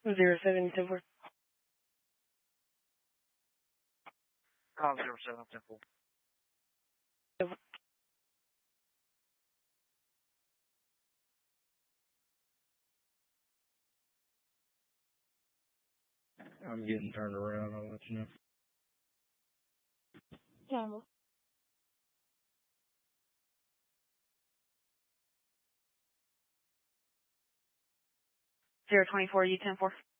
0710-4. 0710-4. I'm getting turned around. I'll let you know. Yeah. 024, U-10-4.